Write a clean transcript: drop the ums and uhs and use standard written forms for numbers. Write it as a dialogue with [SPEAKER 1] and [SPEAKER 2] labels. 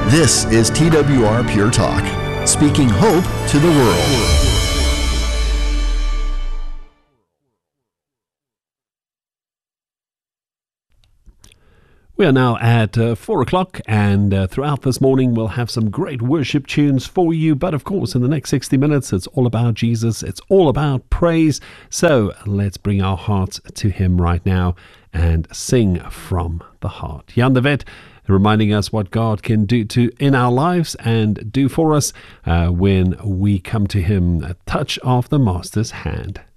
[SPEAKER 1] This is TWR Pure Talk, speaking hope to the world.
[SPEAKER 2] We are now at 4 o'clock, and throughout this morning we'll have some great worship tunes for you. But of course, in the next 60 minutes, it's all about Jesus. It's all about praise. So let's bring our hearts to Him right now and sing from the heart. Jan de Wet reminding us what God can do in our lives and do for us when we come to Him, a touch of the Master's hand.